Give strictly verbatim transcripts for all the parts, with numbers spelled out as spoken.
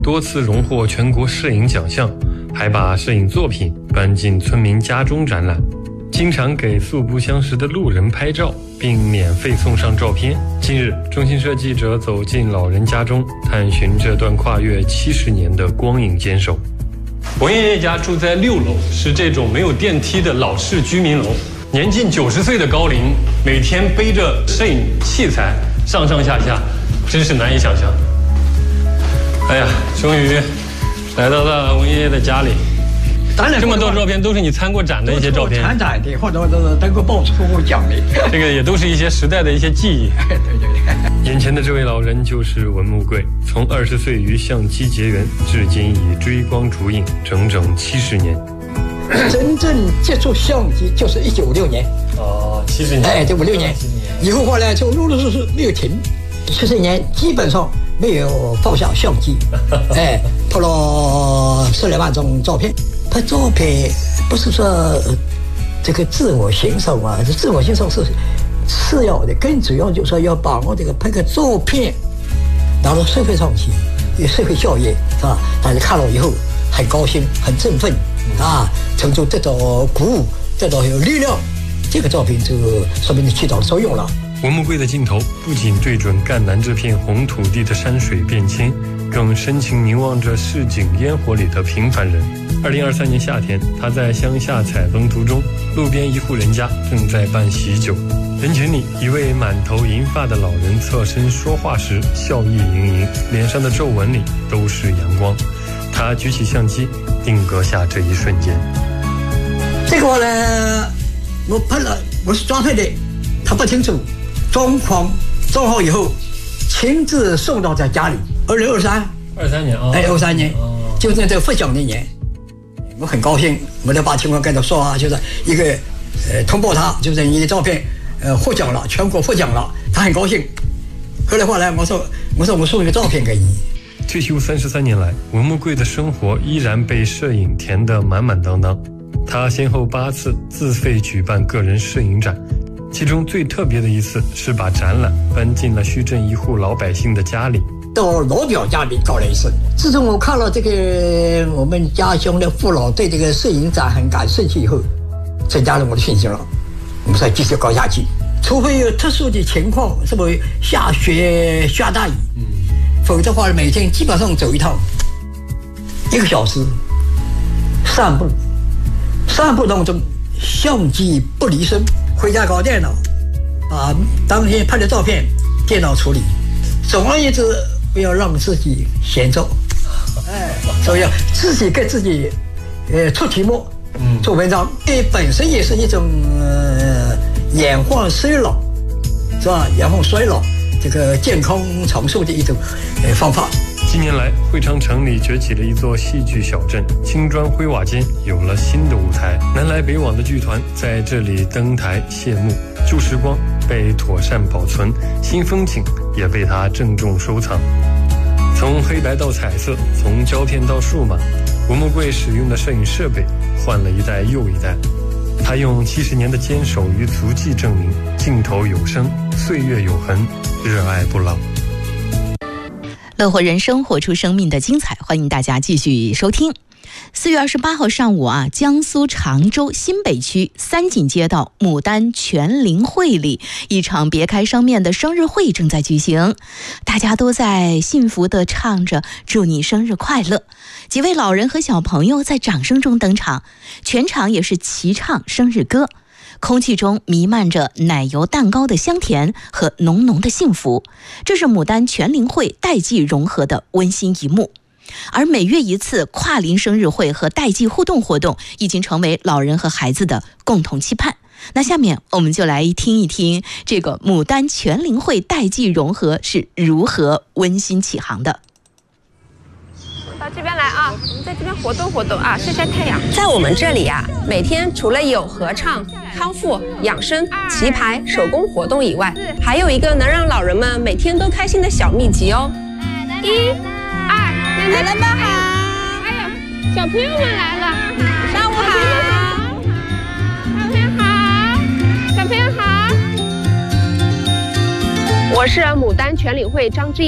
多次荣获全国摄影奖项，还把摄影作品搬进村民家中展览，经常给素不相识的路人拍照，并免费送上照片。近日，中新社记者走进老人家中，探寻这段跨越七十年的光影坚守。文爷爷家住在六楼，是这种没有电梯的老式居民楼。年近九十岁的高龄，每天背着摄影器材上上下下，真是难以想象。哎呀，终于来到了文爷爷的家里。当然，这么多照片都是你参过展的一些照片， 参展的或者是得过报出奖的， 这个也都是一些时代的一些记忆。 对对对。 眼前的这位老人就是文木贵，从二十岁与相机结缘，至今已追光逐影整整七十年。 真正接触相机就是一九五六年。 哦，七十年。 哎，这五六年以后后来就陆陆续续没有停，七十年基本上没有放下相机，哎，拍了十来万张照片。拍照片不是说、呃、这个自我欣赏啊，这自我欣赏是次要的，更主要就是说要把我这个拍个照片拿到社会上去，有社会效益，是吧？大家看了以后很高兴，很振奋啊，从中得到鼓舞，得到有力量，这个照片就说明你起到了作用了。 文木贵的镜头不仅对准赣南这片红土地的山水变迁，更深情凝望着市井烟火里的平凡人。二零二三年夏天，他在乡下采风途中，路边一户人家正在办喜酒，人群里一位满头银发的老人侧身说话时笑意盈盈，脸上的皱纹里都是阳光。他举起相机，定格下这一瞬间。 这个呢，我拍了，我是装配的，他不清楚，装框装好以后，亲自送到在家里。二零二三， 二三年啊， 哎，二三年，哦、就在这个获奖那年。我很高兴，我就把情况跟他说啊，就是一个呃通报他，就是你的照片呃获奖了，全国获奖了，他很高兴。后来后来我说我说我送一个照片给你。 退休三十三年来，文木贵的生活依然被摄影填得满满当当。他先后八次自费举办个人摄影展，其中最特别的一次是把展览搬进了徐镇一户老百姓的家里。 到老表家里搞了一次。自从我看了这个我们家乡的父老对这个摄影展很感兴趣以后，增加了我的信心了。我们再继续搞下去，除非有特殊的情况，什么下雪、下大雨，嗯，否则的话每天基本上走一趟，一个小时，散步，散步当中相机不离身，回家搞电脑，把当天拍的照片电脑处理。总而言之，不要让自己闲着，哎，所以要自己给自己，呃，出题目，嗯，做文章，这本身也是一种呃延缓衰老，是吧？延缓衰老，这个健康长寿的一种呃方法。 近年来，会昌城里崛起了一座戏剧小镇，青砖灰瓦间有了新的舞台，南来北往的剧团在这里登台谢幕，旧时光被妥善保存，新风景也被他郑重收藏。从黑白到彩色，从胶片到数码，文木贵使用的摄影设备换了一代又一代。他用七十年的坚守与足迹证明，镜头有声，岁月有痕，热爱不老。 乐活人生，活出生命的精彩，欢迎大家继续收听。四月二十八号上午啊，江苏常州新北区三井街道牡丹全龄会里，一场别开生面的生日会正在举行，大家都在幸福地唱着祝你生日快乐。几位老人和小朋友在掌声中登场，全场也是齐唱生日歌。空气中弥漫着奶油蛋糕的香甜和浓浓的幸福，这是牡丹全龄会代际融合的温馨一幕。而每月一次跨龄生日会和代际互动活动已经成为老人和孩子的共同期盼。那下面我们就来听一听这个牡丹全龄会代际融合是如何温馨起航的。 到这边来啊，我们在这边活动活动啊，晒晒太阳。在我们这里啊，每天除了有合唱、康复、养生、棋牌、手工活动以外，还有一个能让老人们每天都开心的小秘籍哦。一、二，奶奶们好！哎呀，小朋友们来了，上午好，小朋友好，小朋友好。我是牡丹全龄会张志毅。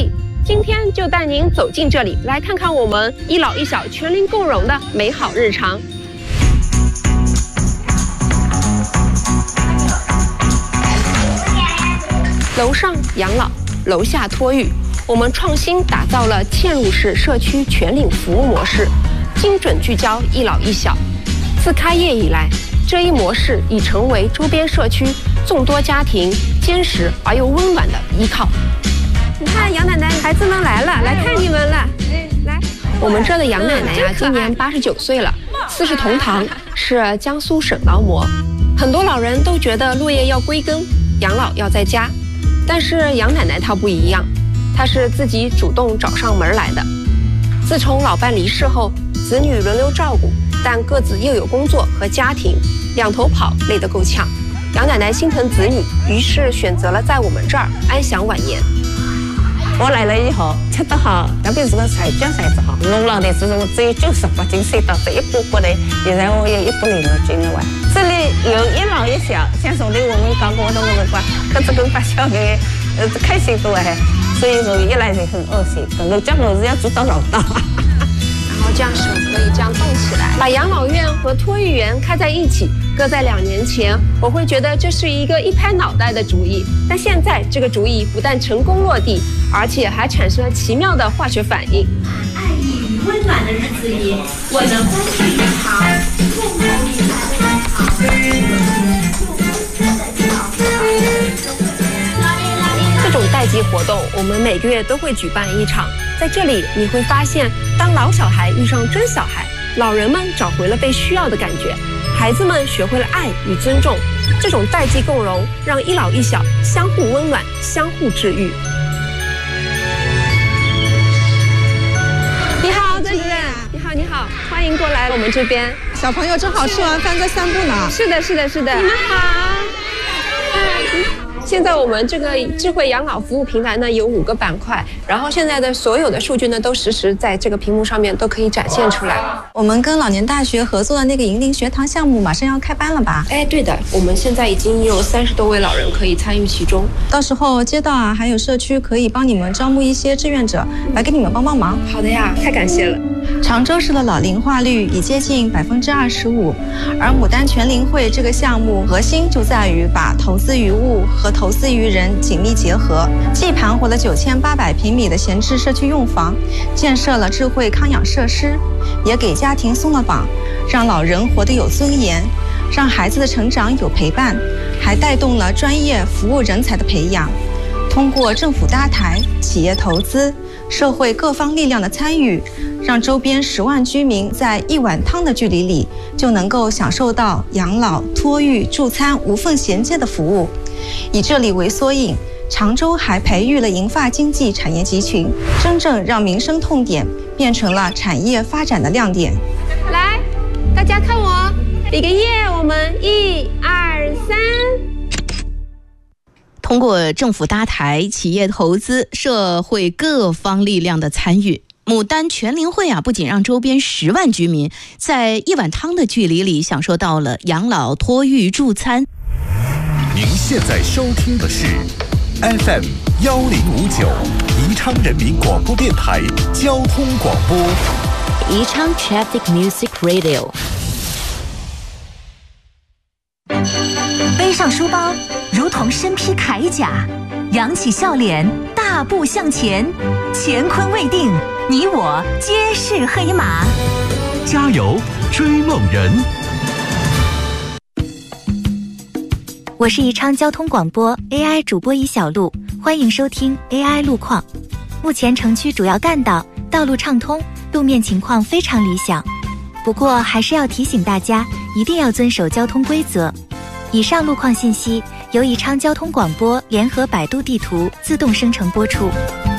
今天就带您走进这里，来看看我们一老一小全龄共融的美好日常。楼上养老，楼下托育，我们创新打造了嵌入式社区全龄服务模式，精准聚焦一老一小。自开业以来，这一模式已成为周边社区众多家庭坚实而又温暖的依靠。你看，杨奶奶，孩子们来了，来看你们了。来，我们这的杨奶奶呀、啊，今年八十九岁了，四世同堂，是江苏省劳模。很多老人都觉得落叶要归根，养老要在家，但是杨奶奶她不一样，她是自己主动找上门来的。自从老伴离世后，子女轮流照顾，但各自又有工作和家庭，两头跑，累得够呛。杨奶奶心疼子女，于是选择了在我们这儿安享晚年。 我来了以后，吃得好，特别是个菜椒菜子好。农老的时候我只有九十八斤，谁到这一波波的，现在我有一百零二斤了哇！这里有一老一小，享受的我们刚过的我们管，可是跟把小的呃开心多哎，所以说一来就很恶心，跟个讲老子要做到老大。 然后这样手可以这样动起来，把养老院和托育园开在一起。搁在两年前，我会觉得这是一个一拍脑袋的主意，但现在这个主意不但成功落地，而且还产生了奇妙的化学反应。 爱意与温暖的日子里，我们欢聚一堂，共同理财这种代际活动，我们每个月都会举办一场。在这里，你会发现，当老小孩遇上真小孩，老人们找回了被需要的感觉。孩子们学会了爱与尊重，这种代际共融让一老一小相互温暖，相互治愈。你好，郑主任。你好，你好，欢迎过来我们这边。 小朋友正好吃完饭在散步呢。 是的，是的，是的。你们好。现在我们这个智慧养老服务平台呢有五个板块，然后现在的所有的数据呢都实时在这个屏幕上面都可以展现出来。 我们跟老年大学合作的那个银龄学堂项目马上要开班了吧？ 哎，对的，我们现在已经有三十多位老人可以参与其中。 到时候街道啊还有社区可以帮你们招募一些志愿者来给你们帮帮忙。 好的呀，太感谢了。 常州市的老龄化率已接近百分之二十五，而牡丹全龄会这个项目核心就在于把投资于物和投资于人紧密结合，既盘活了九千八百平米的闲置社区用房，建设了智慧康养设施，也给家庭松了绑，让老人活得有尊严，让孩子的成长有陪伴，还带动了专业服务人才的培养。通过政府搭台、企业投资、社会各方力量的参与，让周边十万居民在一碗汤的距离里就能够享受到养老、托育、助餐无缝衔接的服务。以这里为缩影，常州还培育了银发经济产业集群，真正让民生痛点变成了产业发展的亮点。 来，大家看我，比个耶，我们一二三。 通过政府搭台、企业投资、社会各方力量的参与，牡丹全龄会啊，不仅让周边十万居民在一碗汤的距离里享受到了养老、托育、助餐。 您现在收听的是 F M 幺零五九宜昌人民广播电台交通广播。 宜昌 Traffic Music Radio。背上书包，如同身披铠甲，扬起笑脸，大步向前。乾坤未定，你我皆是黑马。 加油，追梦人！ 我是宜昌交通广播 A I 主播尹小璐，欢迎收听 A I 路况。目前城区主要干道道路畅通，路面情况非常理想。不过还是要提醒大家，一定要遵守交通规则。以上路况信息由宜昌交通广播联合百度地图自动生成播出。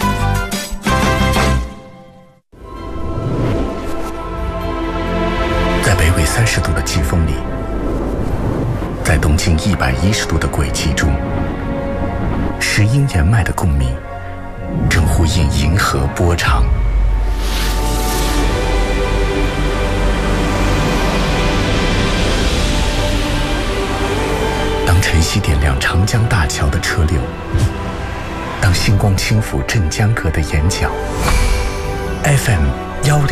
在北纬三十度的季风里，在东经一百一十度的轨迹中，石英岩脉的共鸣正呼应银河波长。当晨曦点亮长江大桥的车流，当星光轻抚镇江阁的眼角。F M 幺零。